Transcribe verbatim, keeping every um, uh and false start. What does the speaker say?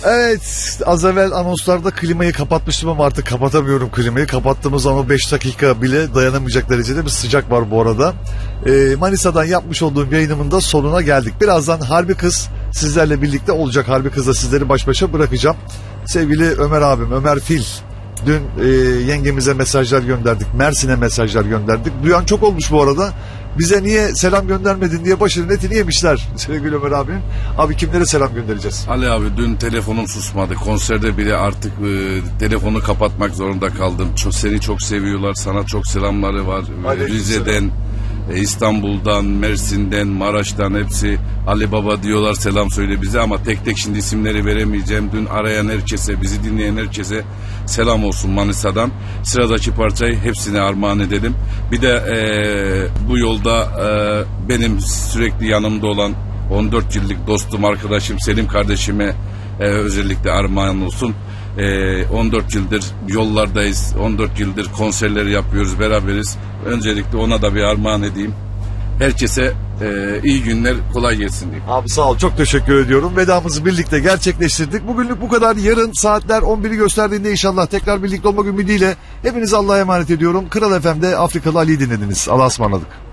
Evet, az evvel anonslarda klimayı kapatmıştım ama artık kapatamıyorum klimayı. Kapattığımız zaman beş dakika bile dayanamayacak derecede bir sıcak var bu arada. Ee, Manisa'dan yapmış olduğum yayınımın da sonuna geldik. Birazdan Harbi Kız sizlerle birlikte olacak. Harbi Kız'la sizleri baş başa bırakacağım. Sevgili Ömer abim, Ömer Fil. Dün e, yengemize mesajlar gönderdik. Mersin'e mesajlar gönderdik. Duyan çok olmuş bu arada. Bize niye selam göndermedin diye başının etini yemişler sevgili Ömer abim. Abi kimlere selam göndereceğiz? Ali abi dün telefonum susmadı. Konserde bile artık e, telefonu kapatmak zorunda kaldım. Çok, seni çok seviyorlar. Sana çok selamları var. Aleyküm Rize'den, e, İstanbul'dan, Mersin'den, Maraş'tan hepsi Ali Baba diyorlar, selam söyle bize, ama tek tek şimdi isimleri veremeyeceğim. Dün arayan herkese, bizi dinleyen herkese selam olsun Manisa'dan. Sıradaki parçayı hepsine armağan edelim. Bir de e, bu yolda e, benim sürekli yanımda olan on dört yıllık dostum, arkadaşım Selim kardeşime e, özellikle armağan olsun. E, on dört yıldır yollardayız, on dört yıldır konserleri yapıyoruz, beraberiz. Öncelikle ona da bir armağan edeyim. Herkese e, iyi günler, kolay gelsin diyeyim. Abi sağ ol, çok teşekkür ediyorum. Vedamızı birlikte gerçekleştirdik. Bugünlük bu kadar. Yarın saatler on biri gösterdiğinde inşallah tekrar birlikte olmak ümidiyle hepinizi Allah'a emanet ediyorum. Kral F M'de Afrikalı Ali'yi dinlediniz. Allah'a ısmarladık.